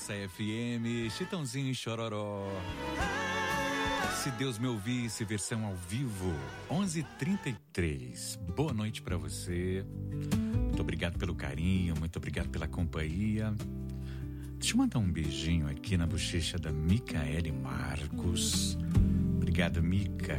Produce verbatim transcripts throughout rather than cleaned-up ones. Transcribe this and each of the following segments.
nossa F M, Chitãozinho e Chororó. Se Deus me ouvisse, versão ao vivo, onze e trinta e três. Boa noite pra você. Muito obrigado pelo carinho, muito obrigado pela companhia. Deixa eu mandar um beijinho aqui na bochecha da Micaele Marcos. Obrigado, Mica.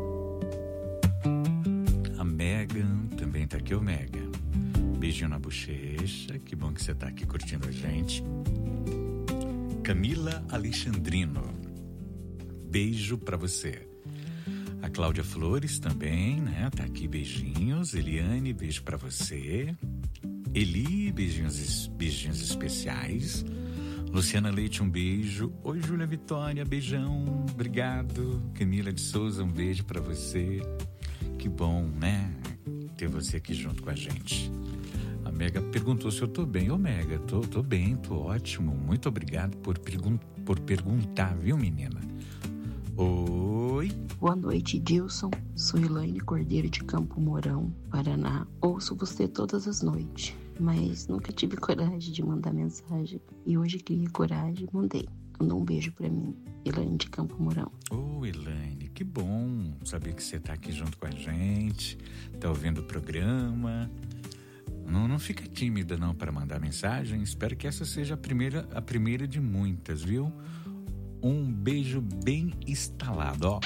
A Megan também tá aqui, ô Megan. Beijinho na bochecha, que bom que você tá aqui curtindo a gente. Camila Alexandrino, beijo pra você. A Cláudia Flores também, né? Tá aqui, beijinhos. Eliane, beijo pra você. Eli, beijinhos, beijinhos especiais. Luciana Leite, um beijo. Oi, Júlia Vitória, beijão. Obrigado. Camila de Souza, um beijo pra você. Que bom, né? Ter você aqui junto com a gente. A Mega perguntou se eu tô bem. Ô, Mega, tô, tô bem, tô ótimo. Muito obrigado por, pergun- por perguntar, viu, menina? Oi. Boa noite, Dilson. Sou Elaine Cordeiro de Campo Mourão, Paraná. Ouço você todas as noites, mas nunca tive coragem de mandar mensagem. E hoje criei coragem e mandei. Manda um beijo pra mim, Elaine de Campo Mourão. Ô, oh, Elaine, que bom saber que você tá aqui junto com a gente, tá ouvindo o programa. Não, não fica tímida não para mandar mensagem. Espero que essa seja a primeira, a primeira de muitas, viu? Um beijo bem instalado, ó.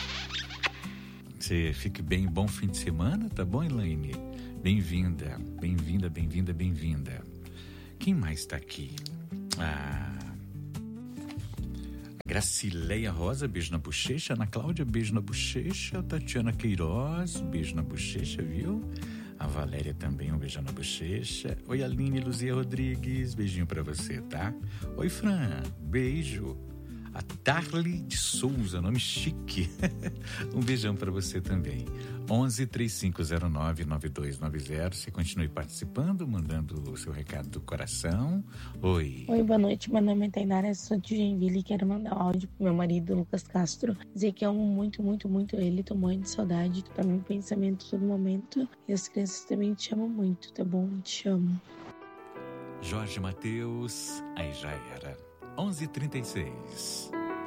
Você fique bem, bom fim de semana, tá bom, Elaine? Bem-vinda, bem-vinda, bem-vinda, bem-vinda. Quem mais tá aqui? Ah... Gracileia Rosa, beijo na bochecha. Ana Cláudia, beijo na bochecha. Tatiana Queiroz, beijo na bochecha, viu? A Valéria também, um beijo na bochecha. Oi, Aline Luzia Rodrigues, beijinho pra você, tá? Oi, Fran, beijo. A Tarly de Souza, nome chique. Um beijão pra você também. onze, três cinco zero nove, nove dois nove zero. Você continue participando, mandando o seu recado do coração. Oi. Oi, boa noite. Meu nome é Tainara, sou de Joinville e quero mandar um áudio pro meu marido, Lucas Castro. Dizer que amo muito, muito, muito ele. Tô morrendo de saudade. Tu tá no meu pensamento todo momento. E as crianças também te amam muito, tá bom? Te amo. Jorge Mateus, aí já era. onze e trinta e seis.